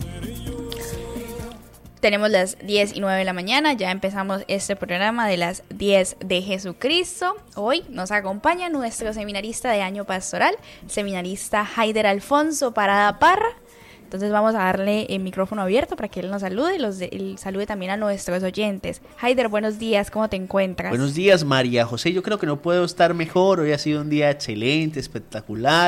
Tenemos las 10:09 de la mañana, ya empezamos este programa de las 10 de Jesucristo. Hoy nos acompaña nuestro seminarista de año pastoral, seminarista Haider Alfonso Parada Parra. Entonces vamos a darle el micrófono abierto para que él nos salude y salude también a nuestros oyentes. Haider, buenos días, ¿cómo te encuentras? Buenos días, María José. Yo creo que no puedo estar mejor. Hoy ha sido un día excelente, espectacular.